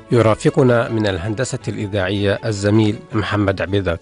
يرافقنا من الهندسة الإذاعية الزميل محمد عبيدات.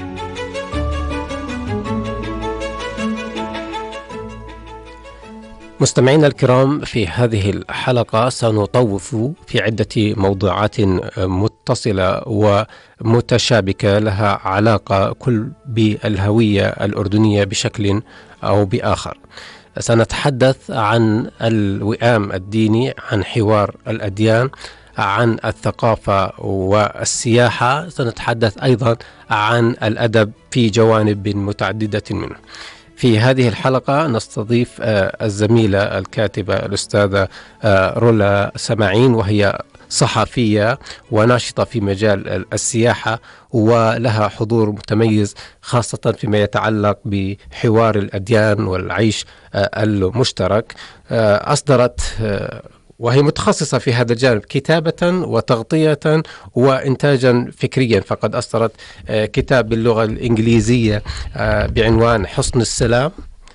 مستمعينا الكرام، في هذه الحلقة سنطوف في عدة موضوعات متصلة ومتشابكة لها علاقة كل بالهوية الأردنية بشكل أو بآخر. سنتحدث عن الوئام الديني، عن حوار الأديان، عن الثقافة والسياحة. سنتحدث أيضا عن الأدب في جوانب متعددة منه. في هذه الحلقة نستضيف الزميلة الكاتبة الأستاذة رولا سماعين، وهي صحفية وناشطة في مجال السياحة، ولها حضور متميز خاصة فيما يتعلق بحوار الأديان والعيش المشترك. أصدرت وهي متخصصة في هذا الجانب كتابة وتغطية وإنتاجا فكريا، فقد أصدرت كتاب باللغة الإنجليزية بعنوان حصن السلام،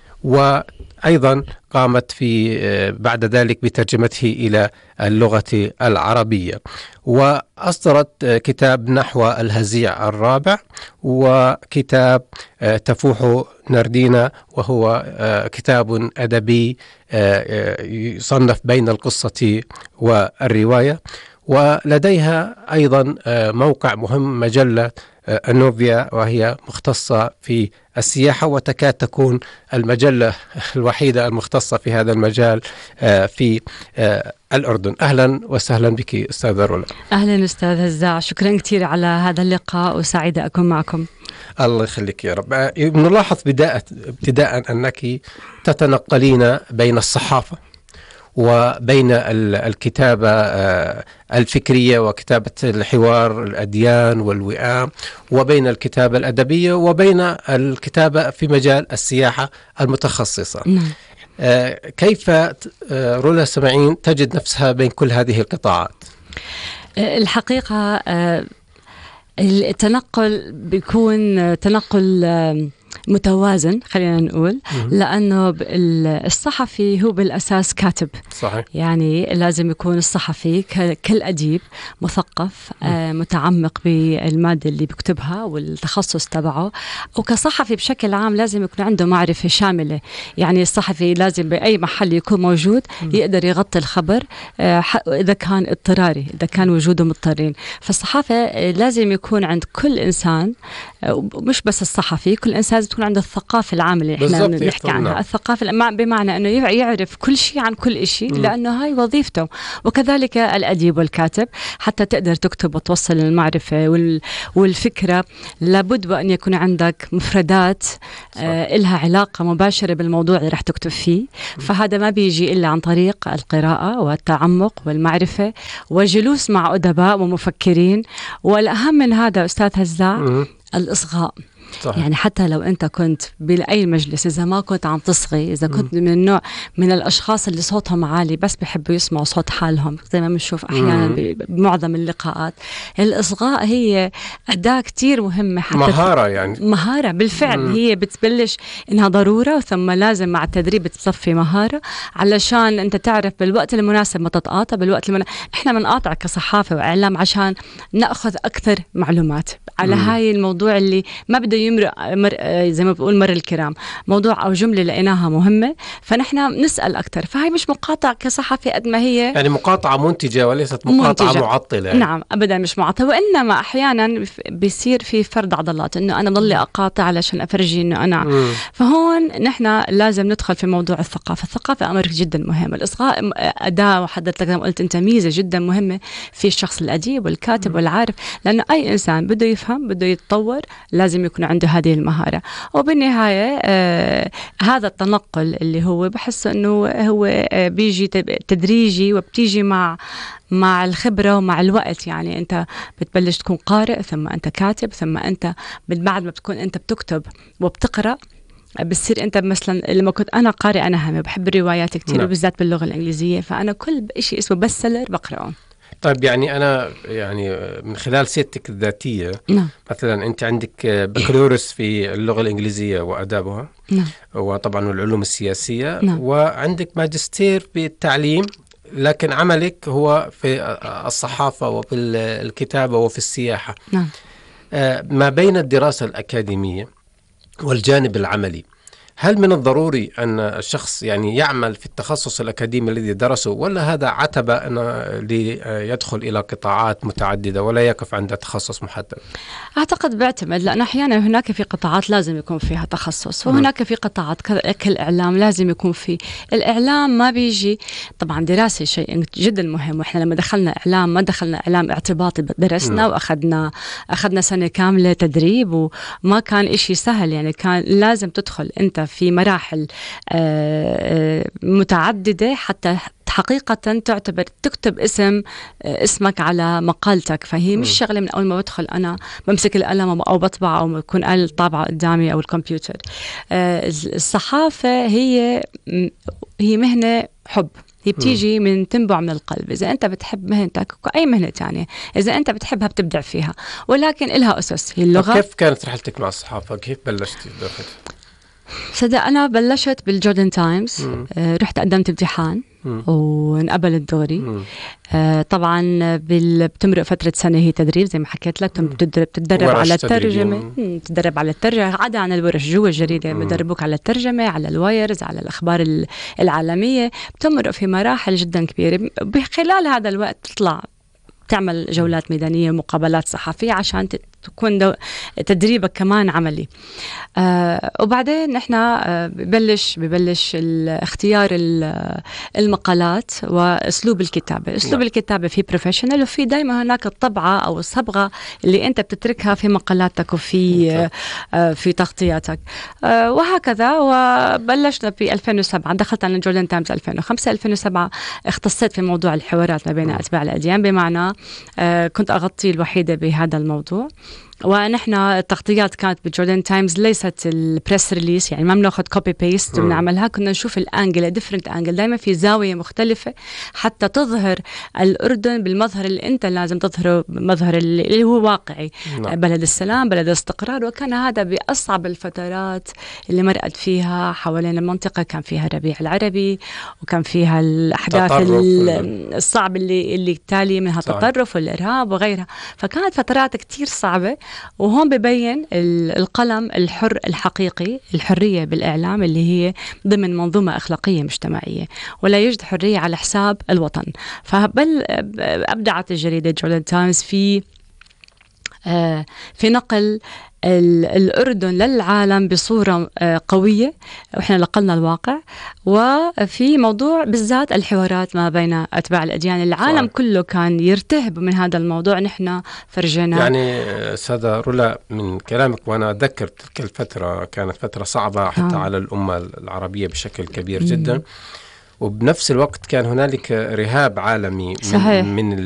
وأيضا قامت في بعد ذلك بترجمته إلى اللغة العربية، وأصدرت كتاب نحو الهزيع الرابع، وكتاب تفوح نردينا، وهو كتاب أدبي يصنف بين القصة والرواية. ولديها أيضا موقع مهم، مجلة النوفيا، وهي مختصة في السياحة، وتكاد تكون المجلة الوحيدة المختصة في هذا المجال في الأردن. أهلا وسهلا بك أستاذة رولا. أهلا أستاذ هزاع، شكرا كثير على هذا اللقاء وسعيدة أكون معكم. الله يخليك يا رب. نلاحظ ابتداء أنك تتنقلين بين الصحافة وبين الكتابة الفكرية وكتابة الحوار الأديان والوئام، وبين الكتابة الأدبية، وبين الكتابة في مجال السياحة المتخصصة. كيف رولا سماعين تجد نفسها بين كل هذه القطاعات؟ الحقيقة التنقل بيكون تنقل متوازن، خلينا نقول، لأنه الصحفي هو بالأساس كاتب. صحيح. يعني لازم يكون الصحفي كالأديب مثقف، متعمق بالمادة اللي بيكتبها والتخصص تبعه، وكصحفي بشكل عام لازم يكون عنده معرفة شاملة. يعني الصحفي لازم بأي محل يكون موجود يقدر يغطي الخبر إذا كان اضطراري، إذا كان وجوده مضطرين. فالصحافة لازم يكون عند كل إنسان، مش بس الصحفي، كل إنسان تكون عنده الثقافة العامة اللي احنا بنحكي عنها. الثقافة بمعنى أنه يعرف كل شيء عن كل شيء، لأنه هاي وظيفته. وكذلك الأديب والكاتب، حتى تقدر تكتب وتوصل المعرفة والفكرة، لابد وأن يكون عندك مفردات إلها علاقة مباشرة بالموضوع اللي رح تكتب فيه. فهذا ما بيجي إلا عن طريق القراءة والتعمق والمعرفة والجلوس مع أدباء ومفكرين. والأهم من هذا أستاذ هزاع الإصغاء. صحيح. يعني حتى لو أنت كنت بأي مجلس، إذا ما كنت عم تصغي، إذا كنت من النوع من الأشخاص اللي صوتهم عالي بس بيحبوا يسمعوا صوت حالهم، زي ما بنشوف أحيانا بمعظم اللقاءات، الإصغاء هي أداة كتير مهمة، حتى مهارة. يعني مهارة بالفعل. هي بتبلش إنها ضرورة، ثم لازم مع التدريب تصفي مهارة، علشان أنت تعرف بالوقت المناسب ما تتقاطع. بالوقت إحنا بنقاطع كصحافة وإعلام عشان نأخذ أكثر معلومات على هاي الموضوع اللي ما بده يمرق زي ما بقول مر الكرام. موضوع أو جملة لقيناها مهمة، فنحن نسأل أكثر. فهي مش مقاطعة كصحفي قد ما هي يعني مقاطعة منتجة وليست مقاطعة معطلة. يعني. نعم، أبدا مش معطلة. وإنما أحيانا بيصير في فرد عضلات، إنه أنا ضلي أقاطع علشان أفرجي إنه أنا فهون نحن لازم ندخل في موضوع الثقافة. الثقافة أمر جدا مهم. الإصغاء أداة، وحضرتك زي ما قلت أنت ميزة جدا مهمة في الشخص الأديب والكاتب والعارف، لأنه أي إنسان بده يفهم، بده يتطور، لازم يكون عنده هذه المهارة. وبالنهاية هذا التنقل اللي هو بحس أنه هو بيجي تدريجي، وبتيجي مع الخبرة ومع الوقت. يعني أنت بتبلش تكون قارئ، ثم أنت كاتب، ثم أنت بعد ما بتكون أنت بتكتب وبتقرأ، بتصير أنت مثلا لما كنت أنا قارئ، أنا هم بحب الروايات كتير، وبالذات باللغة الإنجليزية، فأنا كل شيء اسمه بستسيلر بقرأه. طيب، يعني أنا من خلال سيرتك الذاتية، مثلا أنت عندك بكالوريوس في اللغة الإنجليزية وآدابها، وطبعا العلوم السياسية، وعندك ماجستير بالتعليم لكن عملك هو في الصحافة وفي الكتابة وفي السياحة. نعم. ما بين الدراسة الأكاديمية والجانب العملي، هل من الضروري أن الشخص يعني يعمل في التخصص الأكاديمي الذي درسه، ولا هذا عتبة ليدخل إلى قطاعات متعددة ولا يقف عند تخصص محدد؟ أعتقد بيعتمد، لأن أحيانا هناك في قطاعات لازم يكون فيها تخصص، وهناك في قطاعات كالإعلام لازم يكون في. الإعلام ما بيجي طبعا دراسة شيء جدا مهم، وإحنا لما دخلنا إعلام ما دخلنا إعلام اعتباطي، درسنا وأخذنا سنة كاملة تدريب، وما كان إشي سهل يعني. كان لازم تدخل أنت في مراحل متعددة حتى حقيقة تعتبر تكتب اسمك على مقالتك. فهي مش شغلة من أول ما بدخل أنا بمسك القلم أو بطبع أو يكون آلة طابعة قدامي أو الكمبيوتر. الصحافة هي مهنة حب، هي بتيجي من تنبع من القلب. إذا أنت بتحب مهنتك كأي مهنة تانية، إذا أنت بتحبها بتبدع فيها، ولكن إلها أسس. هي اللغة. كيف كانت رحلتك مع الصحافة؟ كيف بلشتي داخل؟ صدق أنا بلشت بالجوردن تايمز. رحت قدمت امتحان وانقبلت دغري. طبعا بتمرق فترة سنة هي تدريب زي ما حكيت لك، بتتدرب على الترجمة، بتتدرب على الترجمة عدا عن الورش جوا الجريدة. بدربوك على الترجمة، على الوايرز، على الأخبار العالمية. بتمرق في مراحل جدا كبيرة. بخلال هذا الوقت تطلع تعمل جولات ميدانية، مقابلات صحفية، عشان تكون تدريبك كمان عملي. وبعدين نحن ببلش اختيار المقالات واسلوب الكتابه. اسلوب الكتابه في بروفيشنال، وفي دائما هناك الطبعه او الصبغه اللي انت بتتركها في مقالاتك وفي تغطياتك، وهكذا. وبلشنا في 2007، دخلت على جوردن تايمز 2005. 2007 اختصيت في موضوع الحوارات ما بين اتباع الاديان، بمعنى كنت اغطي الوحيده بهذا الموضوع. ونحن التغطيات كانت بجوردن تايمز ليست البريس ريليس، يعني ما بناخذ كوبي بيست وبنعملها. كنا نشوف الانجل ديفرنت انجل، دائما في زاويه مختلفه حتى تظهر الاردن بالمظهر اللي انت لازم تظهره، مظهر اللي هو واقعي. بلد السلام، بلد الاستقرار. وكان هذا باصعب الفترات اللي مرقت فيها حوالين المنطقه. كان فيها الربيع العربي، وكان فيها الاحداث الصعبه اللي تالي منها التطرف والارهاب وغيرها. فكانت فترات كتير صعبه. وهون ببين القلم الحر الحقيقي، الحرية بالإعلام اللي هي ضمن منظومة أخلاقية مجتمعية، ولا يوجد حرية على حساب الوطن. أبدعت الجريدة جوردن تايمز في نقل الأردن للعالم بصورة قوية، وإحنا نقلنا الواقع. وفي موضوع بالذات الحوارات ما بين أتباع الأديان، العالم صحيح. كله كان يرتهب من هذا الموضوع، نحن فرجنا. يعني سادة رولا، من كلامك وأنا أتذكر تلك الفترة كانت فترة صعبة حتى على الأمة العربية بشكل كبير جدا، وبنفس الوقت كان هنالك رهاب عالمي من